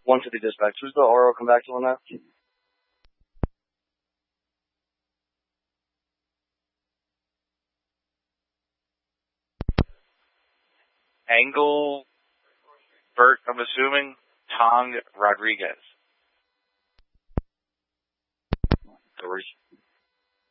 150 dispatch. Who's the RO? Come back to on that. Angle, Bert, I'm assuming, Tong Rodriguez.